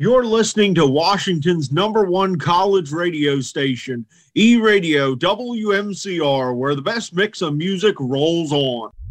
You're listening to Washington's #1 college radio station, E-Radio WMCR, where the best mix of music rolls on.